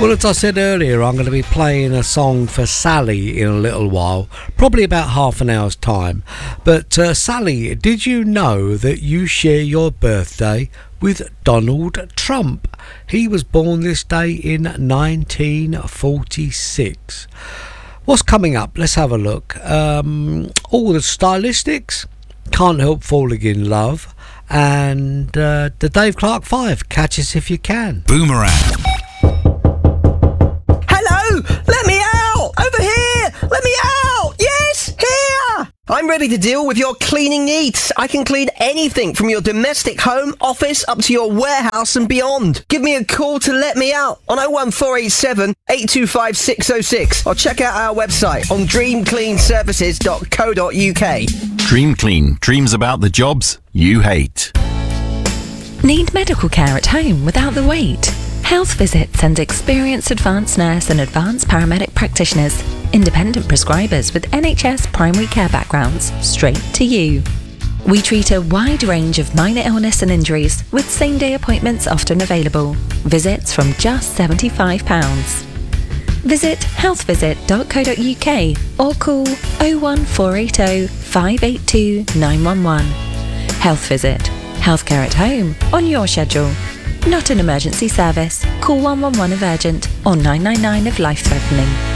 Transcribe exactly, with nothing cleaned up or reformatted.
Well, as I said earlier, I'm going to be playing a song for Sally in a little while, probably about half an hour's time. But uh, Sally, did you know that you share your birthday with Donald Trump? He was born this day in nineteen forty-six. What's coming up? Let's have a look. Um, all the stylistics, Can't Help Falling in Love, and uh, the Dave Clark Five, Catch Us If You Can. Boomerang. Let me out! Over here! Let me out! Yes! Here! I'm ready to deal with your cleaning needs. I can clean anything from your domestic home, office, up to your warehouse and beyond. Give me a call to let me out on oh one four eight seven, eight two five, six oh six or check out our website on dream clean services dot co dot uk. Dream Clean. Dreams about the jobs you hate. Need medical care at home without the wait? Health Visits and experienced advanced nurse and advanced paramedic practitioners, independent prescribers with N H S primary care backgrounds, straight to you. We treat a wide range of minor illness and injuries with same-day appointments often available. Visits from just seventy-five pounds. Visit health visit dot co dot uk or call oh one four eight oh, five eight two, nine one one. Health Visit. Healthcare at home on your schedule. Not an emergency service. Call one one one if urgent or nine nine nine if life-threatening.